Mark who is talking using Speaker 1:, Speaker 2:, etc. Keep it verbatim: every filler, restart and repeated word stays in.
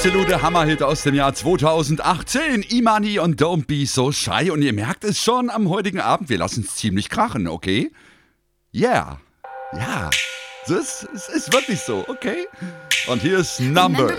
Speaker 1: absolute Hammerhit aus dem Jahr zweitausendachtzehn. Imani und Don't Be So Shy. Und ihr merkt es schon am heutigen Abend, wir lassen es ziemlich krachen, okay? Yeah. Ja. Das ist, ist wirklich so, okay? Und hier ist Number